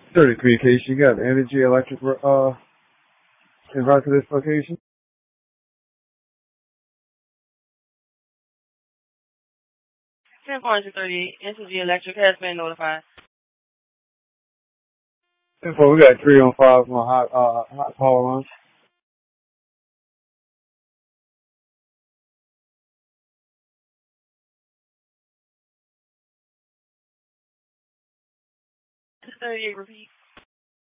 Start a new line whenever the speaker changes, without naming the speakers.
30 communication, you got energy, electric, in regard to this location?
10-438, Energy Electric has been notified.
Info, we got 3 on 5 on hot power lines.
Two 38, repeat.